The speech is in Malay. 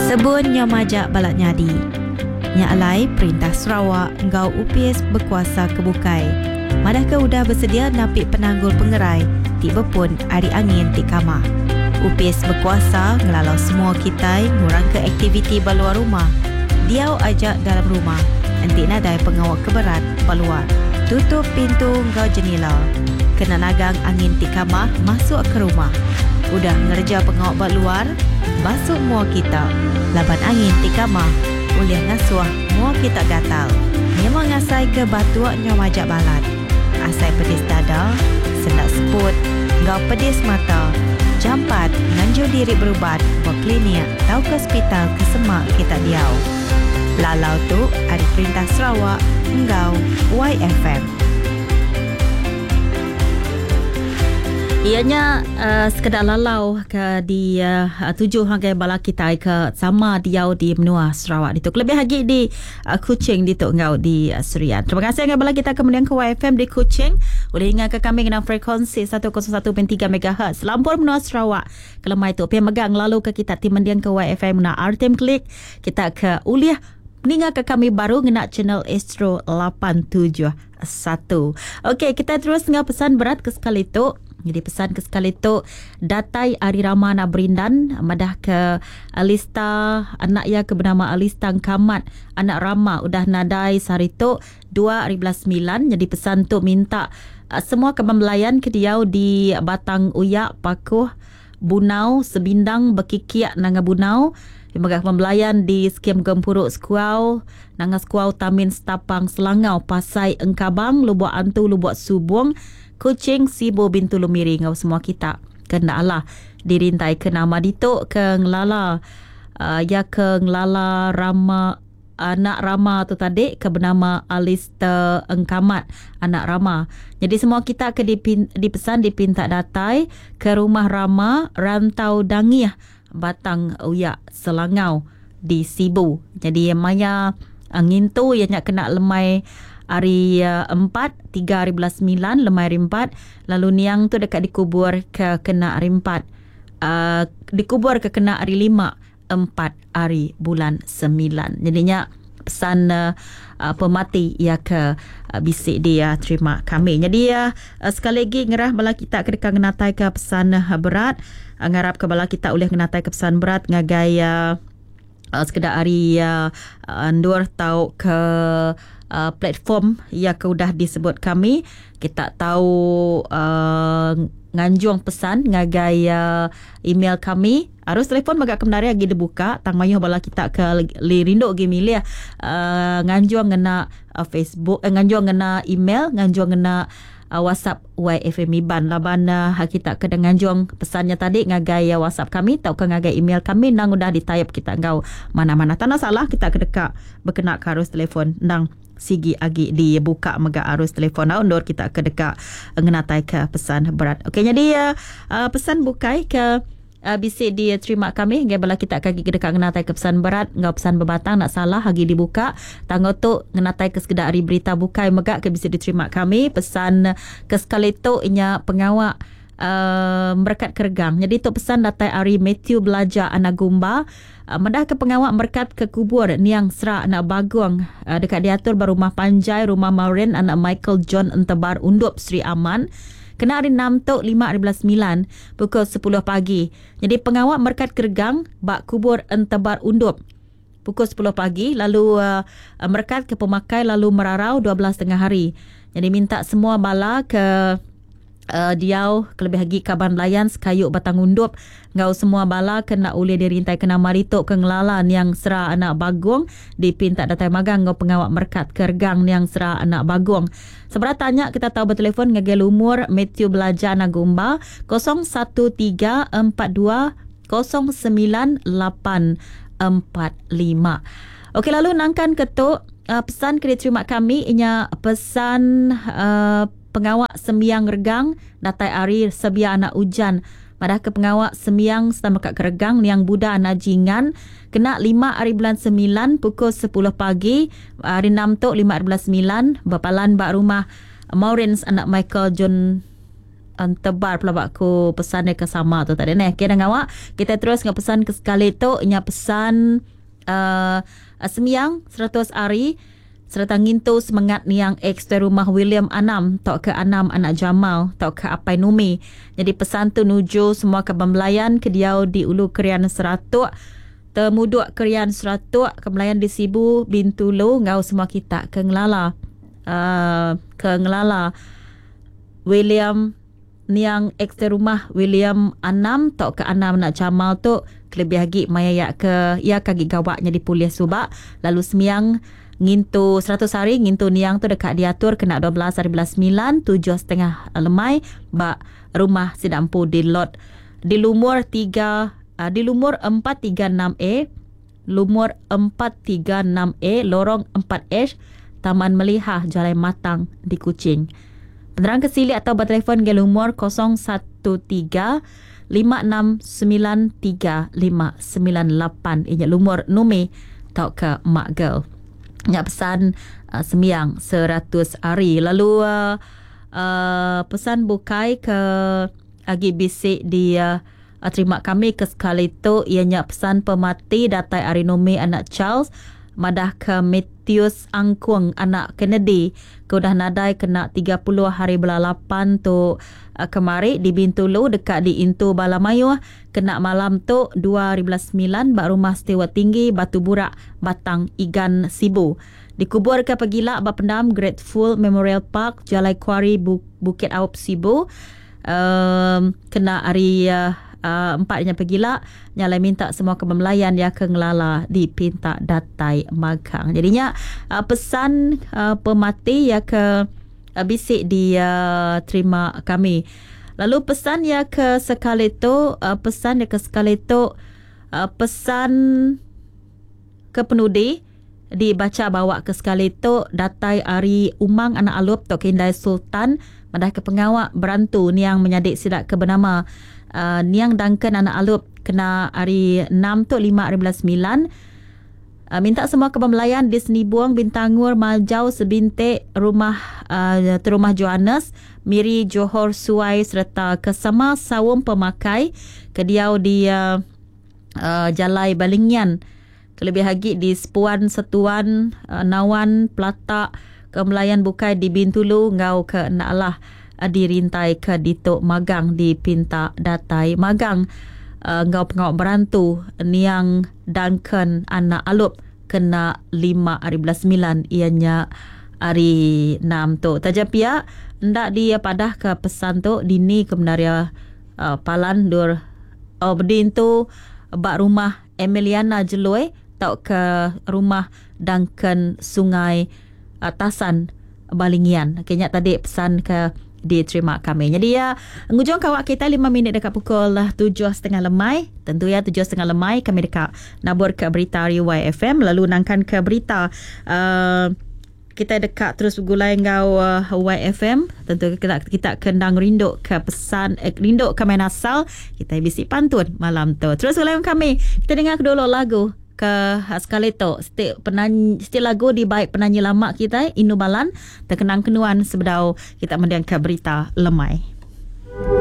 Sebun nya majak balak nyadi. Nya alai Perintah Sarawak ngau UPS berkuasa kebukai. Madah ke udah bersedia napik penanggul pengerai tiba pun ari angin ti kamah. UPS berkuasa ngelalau semua kita ngurang ke aktiviti baluar rumah. Diau ajak dalam rumah. Nanti nadai pengawal keberat baluar. Tutup pintu ngau jenila. Kena nagang angin ti kamah masuk ke rumah. Udah ngerja pengawal baluar, basuh mua kita. Laban angin ti kamah, uliah ngasuh mua kita gatal. Memang ngasai ke batuaknya majak balat. Asai pedis dada, sendak seput, ngau pedis mata. Jampat, nganjur diri berubat, berklinik, tau ke hospital ke semak kita diau. Lalau tu, ada Perintah Sarawak, ngau YFM. Ianya sekedar lalau ke di tujuh hagai bala kita ke sama diau di menua Sarawak itu. Lebih lagi di Kuching di tu ngau di Serian. Terima kasih hagai bala kita kemudian ke YFM di Kuching. Boleh ingat ke kami dengan frekuensi 101.3 MHz Lampur menua Sarawak. Kalau mai tu pergi megang lalu ke kita timendian ke YFM na Artem Klik. Kita ke uliah meninggal ke kami baru ngena channel Astro 871. Okey, kita terus dengan pesan berat ke sekali tu. Jadi pesan ke sekali tu, datai Ari Rama nak berindan madah ke Alista anak ya ke bernama Alista Kamat anak Rama udah nadai sehari tu 2009. Jadi pesan tu minta semua kembelayan ke dia di Batang Uyak Pakuh Bunau Sebindang Bekikiak Nanga Bunau. Sebagai pembelayan di skim Gempuruk Skuau, Nanga Skuau Tamin Setapang Selangau, Pasai Engkabang, Lubuk Antu, Lubuk Subung, Kuching, Sibu, Bintu Lumiri, ngau semua kita. Kena Allah dirintai ke nama dituk ke ngelala. Ya ke ngelala Rama, anak Rama tu tadi ke bernama Alista Engkamat, anak Rama. Jadi semua kita ke dipesan dipinta datai ke rumah Rama, Rantau Dangiah, Batang Uyak Selangau di Sibu. Jadi maya angin tu ianya kena lemai hari 4 3 hari bulan 9 lemai hari 4. Lalu niang tu dekat dikubur ke kena hari 4 dikubur ke kena hari 5 4 hari bulan 9. Jadinya pesan pemati ya ke bisik dia terima kami. Jadi sekali lagi ngerah bala kita kedekat ngenatai ke pesan berat. Ngarap ke bala kita boleh ngenatai ke pesan berat ngagai sekedar hari andur tau ke platform yang sudah disebut kami. Kita tahu nganjung pesan ngagai email kami. Arus telefon bagak kemari lagi dibuka. Tang mayuh bala kita ke lirinduk gi milih nganjung ngena Facebook, nganjung ngena email, nganjung ngena WhatsApp YFM Iban. Laban kita ke nganjung pesannya tadi ngagai WhatsApp kami tau ke ngagai email kami nang udah ditayap kita ngau mana-mana. Tanah salah kita ke dekat berkena ke arus telefon nang sigi agi dibuka mega arus telefon undur kita ke dekat ngenatai ke pesan berat. Okey, jadi pesan bukai ke bisik dia terima kami ngai bala kita kaki ke dekat ngenatai ke pesan berat ngau pesan berbatang nak salah hagi dibuka tanggo tu ngenatai ke sekedar hari berita bukai mega ke bisik diterima kami pesan ke sekali tu inya pengawak Merkat Kergang. Jadi tu pesan datai Ari Matthew Belajar anak Gumba. Mendah ke pengawak Merkat ke kubur Niang Serak anak Baguang dekat diatur berumah Panjai rumah Maureen anak Michael John Entebar Undup Sri Aman. Kena hari 6 tu 5 hari bulan 9 pukul 10 pagi. Jadi pengawak Merkat Kergang bak kubur Entebar Undup pukul 10 pagi. Lalu Merkat ke pemakai lalu Merarau 12 tengah hari. Jadi minta semua bala ke diau kelebih lagi kaban layan sekayuk batang undup ngau semua bala kena ulih dirintai kena maritok ke ngelalan yang sera anak Bagong dipinta datai magang ngau pengawak Merkat Kergang yang sera anak Bagong. Seberat tanya kita tahu bertelefon ngagel umur Matthew Belajar anak Gumba 0134209845. Okey, lalu nangkan ketuk pesan kredit terima kami inya pesan pengawak Sembiang Regang datai Ari Sebia anak Ujan madah ke pengawak Sembiang Setamekat Keregang Niang Buda anak Jingan kena 5 hari bulan 9 pukul 10 pagi. Hari 6 tu 5 hari bulan 9 berpalan bak rumah Maureen anak Michael John tebar pula aku pesan dia ke sama tu tadi ni. Okay, dengan awak kita terus dengan pesan ke sekali tu nya pesan semiang 100 hari serta ngintu semangat niang ex dari rumah William Anam tok ke Anam anak Jamal tok ke Apai Numi. Jadi pesan tu nuju semua ke Bembelayan ke Diau di Ulu Kerian Seratuk temuduk Kerian Seratuk Kemelayan di Sibu Bintulu ngau semua kita ke Ngelala William niang ex dari rumah William Anam tok ke Anam anak Jamal tu kelebih lagi maya ke ia kaki gawaknya di Pulis Subak lalu semiang ngintu 100 hari ngintu niang tu dekat diatur kena 12 hari belas 9 7.5 lemai bak rumah sidampu di lot di lumur 436A lumur 436A lorong 4H Taman Melihah Jalan Matang di Kuching. Penerang kesili atau bertelefon ke lumur 013 5693 598 ini lumur Numi tau ke Mak Girl. Nak pesan semiang 100 hari. Lalu pesan bukai ke agi bisik di terima kami ke sekali tu ianya pesan pemati datai Arinomi anak Charles madah ke Matthews Angkung anak Kennedy ke udah nadai kena 30 hari belalapan tu kemari di Bintulu dekat di Intu Balamayu kena malam tu 2009 bak rumah Setewa Tinggi Batu Burak Batang Igan Sibu dikubur ke Pegila bak pendam Grateful Memorial Park Jalai Kuari Bukit Aup Sibu kena hari 4nya Pegila nyalai minta semua kebemelayan ya ke Ngelala di Pinta Datai Magang. Jadinya pesan pemati ya ke bisik di terima kami. Lalu pesan ya ke sekali tu pesan ke penudi dibaca bawa ke sekali tu datai Ari Umang anak Alup Tok Indai Sultan madah ke pengawak berantu niang menyadik sidak ke bernama niang Duncan anak Alup kena hari 6 tu 5 hari belas 9 minta semua kebembelayan di Seni Buang Bintangur Maljau Sebintik rumah rumah Johannes Miri Johor Suai serta kesama sawum pemakai kediau di Jalai Balingyan kelebih lagi di Sepuan Setuan Nawan Pelatak kemelayan bukai di Bintulu ngau ke Naalah dirintai ke Ditok Magang di Pinta Datai Magang ngau pengawak berantu niang Duncan anak Alup kena 5 hari belas 9 ianya hari 6 tu tajam pihak ndak dia padah ke pesan tu dini kebenaria palan dur berdin tu bak rumah Emiliana Jeloi tau ke rumah Duncan Sungai Tasan Balingian kenya tadi pesan ke diterima kami. Jadi ya, ngujung kawak kita 5 minit dekat pukul 7.30 lemai. Tentu ya 7.30 lemai kami dekat nabur ke berita RYFM lalu nangkan ke berita kita dekat terus gulai ngau YFM. Tentu kita kendang rinduk ke pesan rinduk ke main asal kita bisik pantun malam tu. Terus gulai kami. Kita dengar dulu lagu ke sekali tu setiap lagu di baik penyanyi lama kita Inu Balan terkenang kenuan sebedau kita mendengar berita lemai.